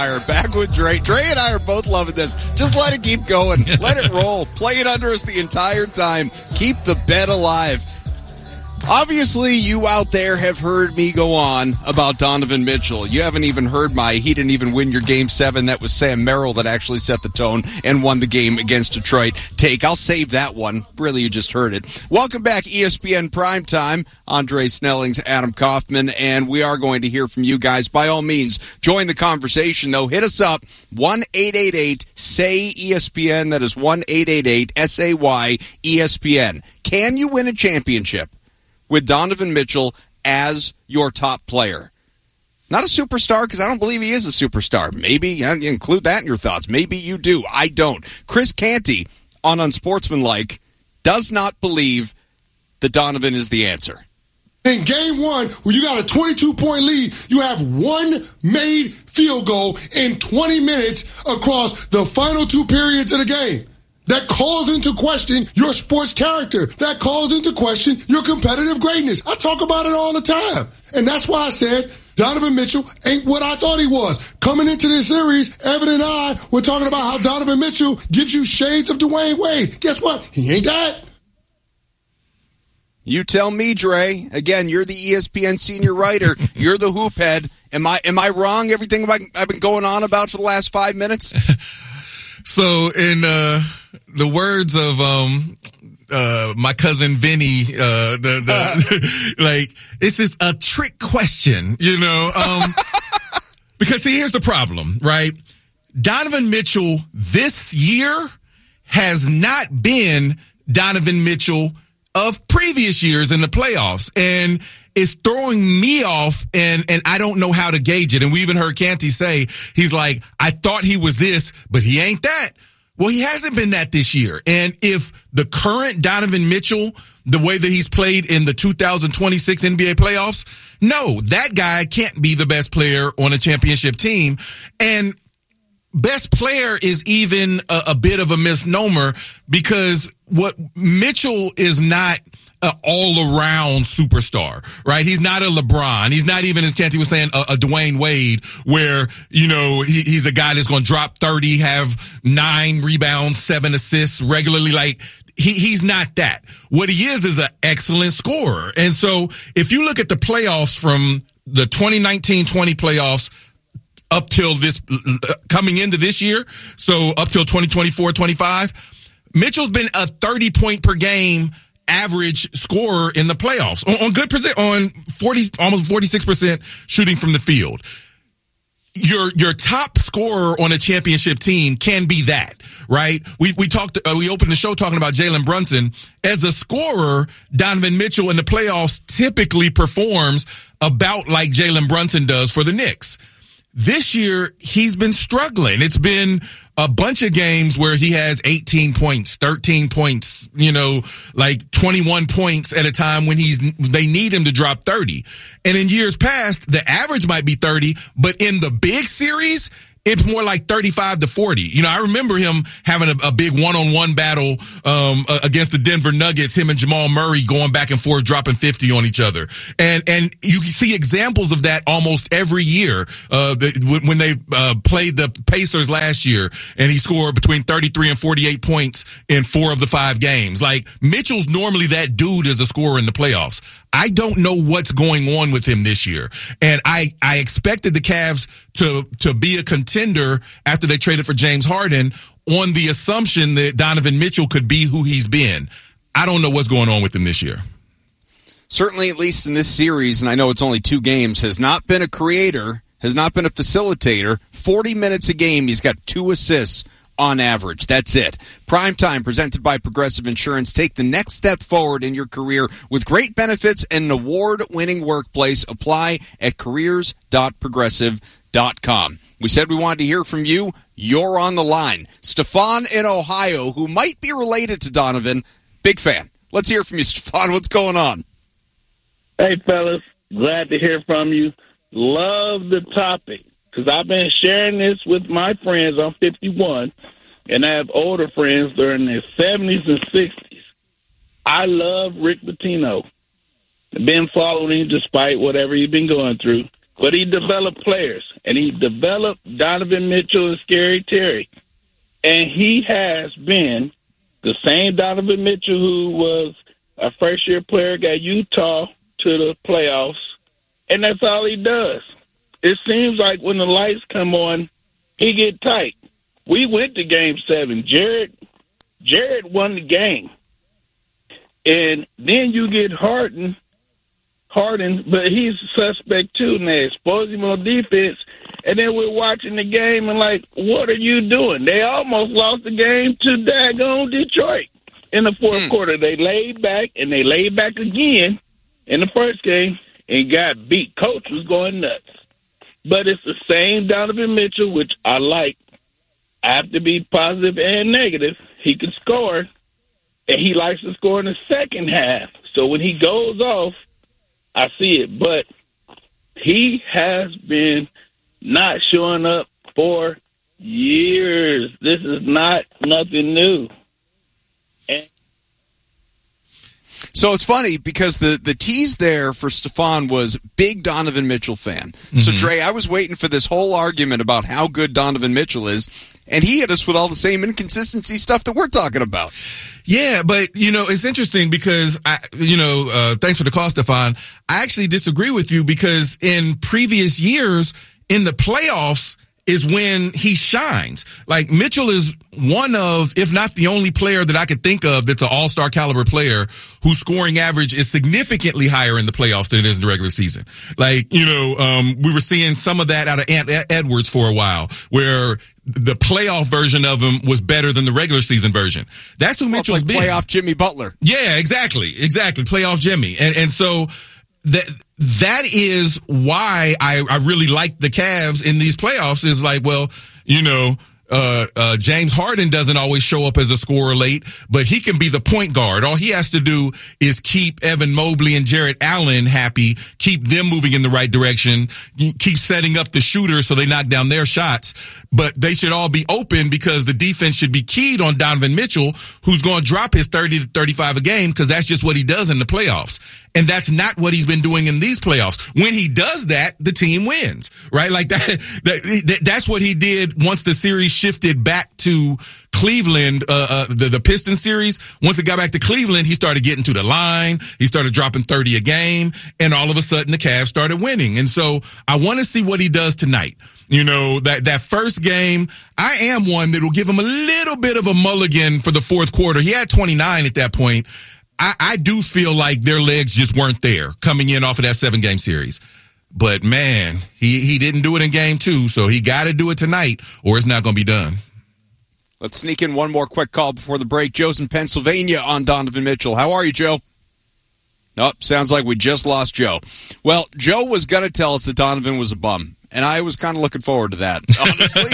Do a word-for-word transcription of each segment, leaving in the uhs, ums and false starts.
Back with Dre. Dre and I are both loving this. Just let it keep going. Let it roll. Play it under us the entire time. Keep the bet alive. Obviously, you out there have heard me go on about Donovan Mitchell. You haven't even heard my he didn't even win your game seven. That was Sam Merrill that actually set the tone and won the game against Detroit. Take. I'll save that one. Really, you just heard it. Welcome back, E S P N Primetime. Andre Snellings, Adam Kaufman, and we are going to hear from you guys. By all means, join the conversation, though. Hit us up, one eight eight eight S A Y E S P N. That is one eight eight eight S A Y E S P N. Can you win a championship with Donovan Mitchell as your top player? Not a superstar, because I don't believe he is a superstar. Maybe, uh, include that in your thoughts. Maybe you do. I don't. Chris Canty on Unsportsmanlike does not believe that Donovan is the answer. In game one, when you got a twenty-two point lead, you have one made field goal in twenty minutes across the final two periods of the game. That calls into question your sports character. That calls into question your competitive greatness. I talk about it all the time. And that's why I said Donovan Mitchell ain't what I thought he was. Coming into this series, Evan and I were talking about how Donovan Mitchell gives you shades of Dwayne Wade. Guess what? He ain't that. You tell me, Dre. Again, you're the E S P N senior writer. You're the hoop head. Am I am I wrong? Everything I've been going on about for the last five minutes? So, in uh, the words of um, uh, my cousin Vinny, uh, the, the like, this is a trick question, you know? Um, because see, here's the problem, right? Donovan Mitchell this year has not been Donovan Mitchell of previous years in the playoffs, and it's throwing me off, and, and I don't know how to gauge it. And we even heard Canty say, he's like, I thought he was this, but he ain't that. Well, he hasn't been that this year. And if the current Donovan Mitchell, the way that he's played in the two thousand twenty-six N B A playoffs, no, that guy can't be the best player on a championship team. And best player is even a, a bit of a misnomer, because what Mitchell is not an all-around superstar, right? He's not a LeBron. He's not even, as Canty was saying, a, a Dwayne Wade, where, you know, he, he's a guy that's going to drop thirty, have nine rebounds, seven assists regularly. Like, he, he's not that. What he is is an excellent scorer. And so if you look at the playoffs from the twenty nineteen twenty playoffs up till this, coming into this year, so up till twenty twenty-four twenty-five, Mitchell's been a thirty point per game average scorer in the playoffs on, on good percent, on forty, almost forty-six percent shooting from the field. Your your top scorer on a championship team can be that, right? We we talked, uh, we opened the show talking about Jalen Brunson. As a scorer, Donovan Mitchell in the playoffs typically performs about like Jalen Brunson does for the Knicks. This year, he's been struggling. It's been a bunch of games where he has eighteen points, thirteen points, you know, like twenty-one points at a time when he's, they need him to drop thirty. And in years past, the average might be thirty, but in the big series, it's more like thirty-five to forty. You know, I remember him having a, a big one-on-one battle um, against the Denver Nuggets, him and Jamal Murray going back and forth, dropping fifty on each other. And and you can see examples of that almost every year. Uh, the, when they uh, played the Pacers last year, and he scored between thirty-three and forty-eight points in four of the five games. Like, Mitchell's normally that dude as a scorer in the playoffs. I don't know what's going on with him this year. And I, I expected the Cavs to, to be a contender after they traded for James Harden on the assumption that Donovan Mitchell could be who he's been. I don't know what's going on with him this year. Certainly, at least in this series, and I know it's only two games, has not been a creator, has not been a facilitator. forty minutes a game, he's got two assists on average. That's it. Primetime, presented by Progressive Insurance. Take the next step forward in your career with great benefits and an award-winning workplace. Apply at careers dot progressive dot com. We said we wanted to hear from you. You're on the line. Stefan in Ohio, who might be related to Donovan, big fan. Let's hear from you, Stefan. What's going on? Hey, fellas. Glad to hear from you. Love the topic, because I've been sharing this with my friends. I'm fifty-one, and I have older friends that are in their seventies and sixties. I love Rick Pitino. I've been following him despite whatever he's been going through. but he developed players, and he developed Donovan Mitchell and Scary Terry. And he has been the same Donovan Mitchell who was a first-year player, got Utah to the playoffs, and that's all he does. It seems like when the lights come on, he get tight. We went to Game Seven. Jared, Jared won the game, and then you get Harden, Harden, but he's a suspect too. And they expose him on defense, and then we're watching the game and like, what are you doing? They almost lost the game to daggone Detroit in the fourth hmm. quarter. They laid back, and they laid back again in the first game and got beat. Coach was going nuts. But it's the same Donovan Mitchell, which I like. I have to be positive and negative. He can score, and he likes to score in the second half. So when he goes off, I see it. But he has been not showing up for years. This is not nothing new. And So it's funny because the, the tease there for Stefan was big Donovan Mitchell fan. Mm-hmm. So, Dre, I was waiting for this whole argument about how good Donovan Mitchell is, and he hit us with all the same inconsistency stuff that we're talking about. Yeah, but, you know, it's interesting because, I, you know, uh, thanks for the call, Stefan. I actually disagree with you because in previous years, in the playoffs, is when he shines. Like, Mitchell is one of, if not the only player that I could think of that's an all-star caliber player whose scoring average is significantly higher in the playoffs than it is in the regular season. Like, you know, um, we were seeing some of that out of Ant Edwards for a while, where the playoff version of him was better than the regular season version. That's who well, Mitchell's like been. Playoff Jimmy Butler. Yeah, exactly. Exactly. Playoff Jimmy. And, and so that, that is why I, I really like the Cavs in these playoffs is like, well, you know, Uh, uh, James Harden doesn't always show up as a scorer late, but he can be the point guard. All he has to do is keep Evan Mobley and Jarrett Allen happy, keep them moving in the right direction, keep setting up the shooters so they knock down their shots. But they should all be open because the defense should be keyed on Donovan Mitchell, who's going to drop his thirty to thirty-five a game because that's just what he does in the playoffs. And that's not what he's been doing in these playoffs. When he does that, the team wins, right? Like that, that that's what he did once the series shifted back to Cleveland, uh, uh, the, the Pistons series. Once it got back to Cleveland, he started getting to the line. He started dropping thirty a game, and all of a sudden the Cavs started winning. And so I want to see what he does tonight. You know, that, that first game, I am one that will give him a little bit of a mulligan for the fourth quarter. He had twenty-nine at that point. I, I do feel like their legs just weren't there coming in off of that seven game series. But man, he, he didn't do it in game two, so he got to do it tonight or it's not going to be done. Let's sneak in one more quick call before the break. Joe's in Pennsylvania on Donovan Mitchell. How are you, Joe? Oh, sounds like we just lost Joe. Well, Joe was going to tell us that Donovan was a bum, and I was kind of looking forward to that, honestly.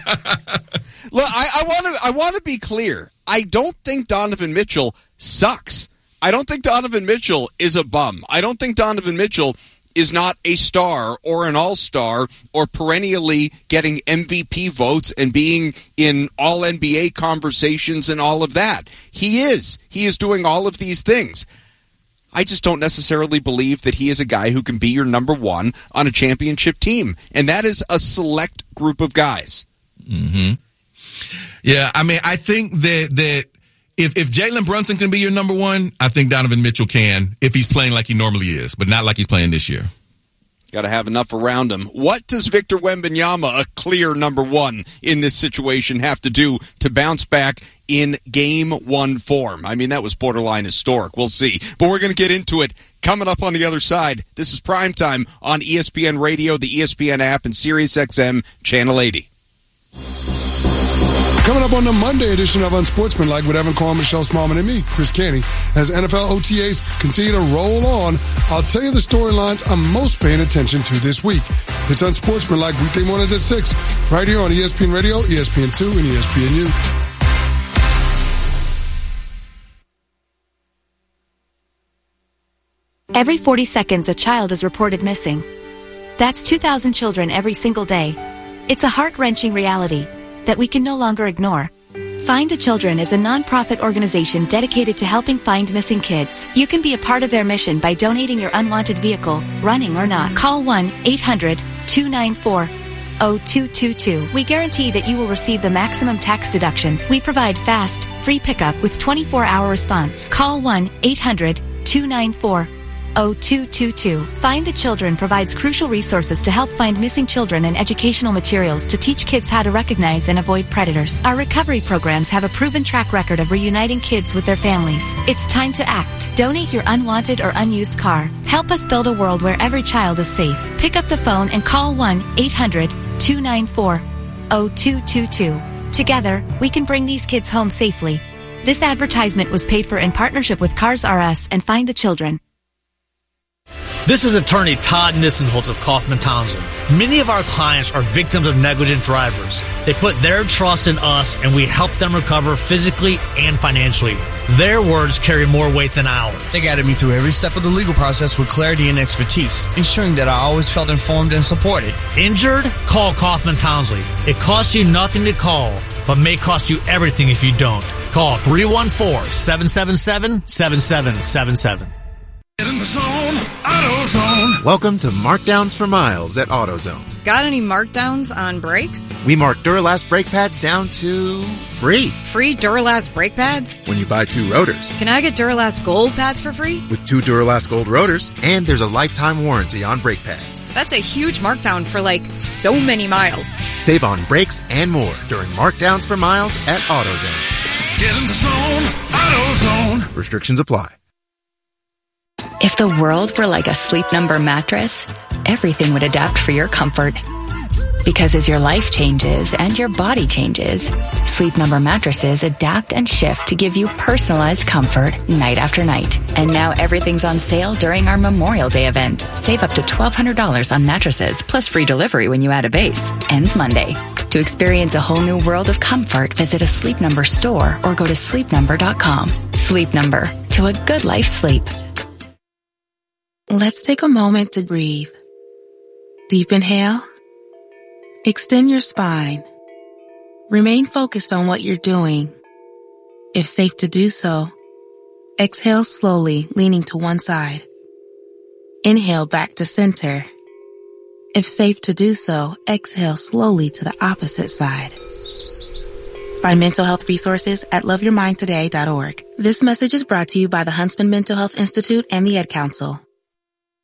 Look, I want to I want to be clear. I don't think Donovan Mitchell sucks. I don't think Donovan Mitchell is a bum. I don't think Donovan Mitchell is not a star or an all-star or perennially getting M V P votes and being in all N B A conversations and all of that. He is. He is doing all of these things. I just don't necessarily believe that he is a guy who can be your number one on a championship team. And that is a select group of guys. Mm-hmm. Yeah, I mean, I think that that if, if Jalen Brunson can be your number one, I think Donovan Mitchell can if he's playing like he normally is, but not like he's playing this year. Got to have enough around him. What does Victor Wembanyama, a clear number one in this situation, have to do to bounce back in game one form? I mean, that was borderline historic. We'll see. But we're going to get into it coming up on the other side. This is Primetime on E S P N Radio, the E S P N app, and Sirius X M Channel eighty. Coming up on the Monday edition of Unsportsmanlike with Evan Cohen, Michelle Smallman, and me, Chris Canty, as N F L O T As continue to roll on, I'll tell you the storylines I'm most paying attention to this week. It's Unsportsmanlike weekday mornings at six, right here on E S P N Radio, E S P N two, and E S P N U. Every forty seconds, a child is reported missing. That's two thousand children every single day. It's a heart-wrenching reality that we can no longer ignore. Find the Children is a nonprofit organization dedicated to helping find missing kids. You can be a part of their mission by donating your unwanted vehicle, running or not. Call one eight hundred two nine four oh two two two. We guarantee that you will receive the maximum tax deduction. We provide fast, free pickup with twenty-four hour response. Call one eight hundred two nine four oh two two two. Find the Children provides crucial resources to help find missing children and educational materials to teach kids how to recognize and avoid predators. Our recovery programs have a proven track record of reuniting kids with their families. It's time to act. Donate your unwanted or unused car. Help us build a world where every child is safe. Pick up the phone and call one eight hundred two nine four oh two two two. Together, we can bring these kids home safely. This advertisement was paid for in partnership with Cars R Us and Find the Children. This is attorney Todd Nissenholtz of Kaufman Townsend. Many of our clients are victims of negligent drivers. They put their trust in us and we help them recover physically and financially. Their words carry more weight than ours. They guided me through every step of the legal process with clarity and expertise, ensuring that I always felt informed and supported. Injured? Call Kaufman Townsley. It costs you nothing to call, but may cost you everything if you don't. Call three one four, seven seven seven, seven seven seven seven. Get in the zone, AutoZone. Welcome to Markdowns for Miles at AutoZone. Got any markdowns on brakes? We mark Duralast brake pads down to free. Free Duralast brake pads? When you buy two rotors. Can I get Duralast Gold pads for free? With two Duralast Gold rotors, and there's a lifetime warranty on brake pads. That's a huge markdown for like so many miles. Save on brakes and more during Markdowns for Miles at AutoZone. Get in the zone, AutoZone. Restrictions apply. If the world were like a Sleep Number mattress, everything would adapt for your comfort. Because as your life changes and your body changes, Sleep Number mattresses adapt and shift to give you personalized comfort night after night. And now everything's on sale during our Memorial Day event. Save up to twelve hundred dollars on mattresses, plus free delivery when you add a base. Ends Monday. To experience a whole new world of comfort, visit a Sleep Number store or go to sleep number dot com. Sleep Number. To a good life sleep. Let's take a moment to breathe. Deep inhale. Extend your spine. Remain focused on what you're doing. If safe to do so, exhale slowly, leaning to one side. Inhale back to center. If safe to do so, exhale slowly to the opposite side. Find mental health resources at love your mind today dot org. This message is brought to you by the Huntsman Mental Health Institute and the Ad Council.